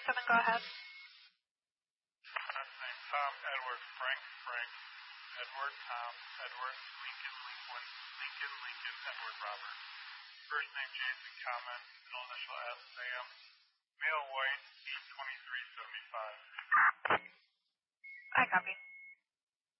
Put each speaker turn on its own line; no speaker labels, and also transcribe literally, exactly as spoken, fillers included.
seven, go ahead.
Last name Tom, Edward, Frank, Frank, Edward, Tom, Edward, Lincoln, Lincoln, Lincoln, Lincoln, Edward, Robert. First name Jason, comment, middle initial S, Sam. Male white, eight twenty-three seventy-five.
I copy.